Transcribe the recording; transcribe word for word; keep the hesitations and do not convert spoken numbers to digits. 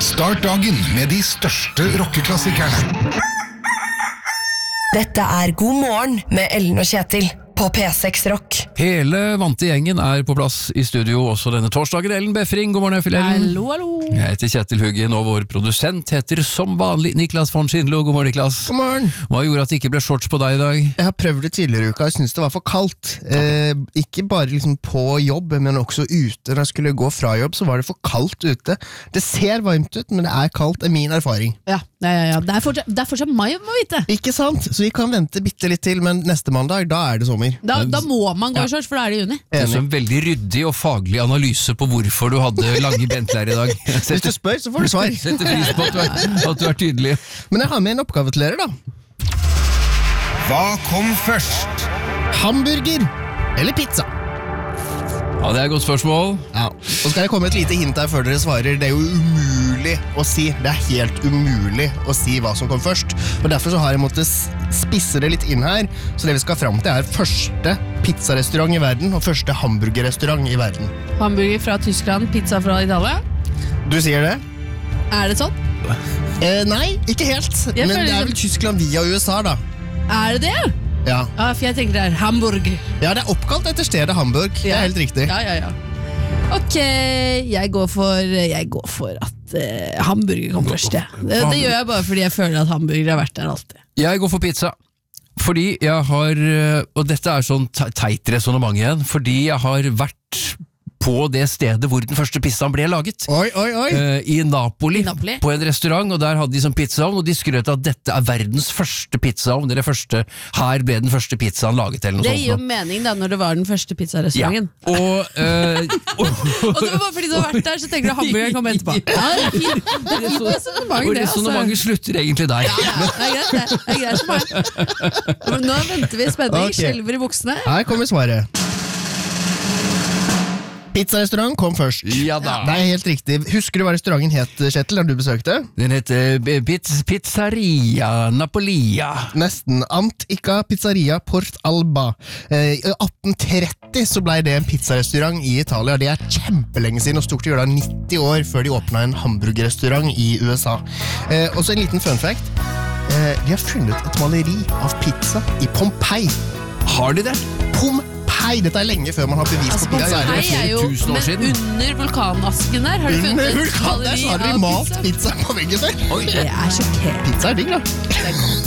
Start dagen med de største rockeklassikerne. Dette er God morgen med Ellen og Kjetil på P seks Rock. Hele vante gjengen er på plass i studio også denne torsdagen. Ellen Befring, god morgen, Ellen. Hallo, hallo. Jeg heter Kjetil Huggen, og vår produsent heter som vanlig Niklas von Schindlo. God morgen, Niklas. God morgen. Hva gjorde at det ikke ble shorts på deg i dag? Jeg har prøvd det tidligere i uka, jeg synes det var for kaldt. Eh, ikke bare liksom på jobb, men også ute. Når jeg skulle gå fra jobb, så var det for kaldt ute. Det ser varmt ut, men det er kaldt, er min erfaring. Ja, ja, ja, ja. Det er fortsatt, det er fortsatt mai, må vite. Ikke sant? Så vi kan vente bitte litt til, men neste mandag, da er det sommer. Da, da må man gå i shorts, for da er det juni. Det er en veldig ryddig og faglig analyse på hvorfor du hadde lange bentler i dag. Hvis du spør, så får du svar. Setter pris på at du, er, at du er tydelig. Men jeg har med en oppgave til dere, da. Hva kom først? Hamburger eller pizza? Ja, det er et godt spørsmål. Ja. Og skal jeg komme med et lite hint her før dere svarer. Det er jo umulig å si. Det er helt umulig å si hva som kom først. Og derfor så har jeg måttet spisse det litt inn her. Så det vi skal frem til er første pizzarestaurant i verden og første hamburgerrestaurant i verden. Hamburger fra Tyskland, pizza fra Italia. Du sier det? Er det sånn? Eh, nei, ikke helt. Jeg Men føler det er som- vel Tyskland via U S A, da. Er det det? Ja. Ja, for jeg tenker det er Hamburg. Ja, det er oppkalt etter stedet Hamburg. Det Ja. er helt riktig. Ja, ja, ja. Ok, jeg går for, jeg går for at uh, hamburger kom først, ja. det, det gjør jeg bare fordi jeg føler at hamburger har vært der alltid. Jeg går for pizza. Fordi jeg har, og dette er sånn te- teit resonemang igjen, fordi jeg har vært på det stedet hvor den første pizzaen ble laget. Oi, oi, oi. Eh, I Napoli, I Napoli. på en restaurant, og der hadde de sånn pizzaovn, og de skrøt at dette er verdens første pizzaovn, det er det første, her ble den første pizzaen laget, eller noe Det sånt. gir jo nå. mening da, når det var den første pizzarestauranten. Ja, og, eh, og, Og det var bare fordi du har vært der, så tenker du hamburgeren kommer etterpå. Ja, det er fint. Det er fint resonemang, og det, altså. resonementet slutter egentlig der. Ja, det er greit, det. Det er greit for meg. Men nå venter vi i spenning, Ok. skjelver i buksene. Her kommer svaret. Pizzarestaurant kom først. Ja da. Det er helt riktig. Husker du hva restauranten het, Kjetil, da du besøkte? Den heter eh, Piz- Pizzeria Napolia. Nesten. Antica Pizzeria Port Alba. Eh, I atten tretti så ble det en pizzarestaurant i Italia. Det er kjempelenge siden, og stort til å gjøre det nitti år før de åpnet en hamburgerrestaurant i U S A. Eh, og så en liten fun fact. Eh, de har funnet et maleri av pizza i Pompeii. Har de det? Pompeii! Dette er lenge før man har bevis Altså, på pizza. Pompeii det er jo, flere tusen år men siden? under vulkanasken der, har du funnet Under et vulkanen der så har maleri de av malt pizza? pizza på veggen der. Det er sjokkerende. Pizza er digg, da.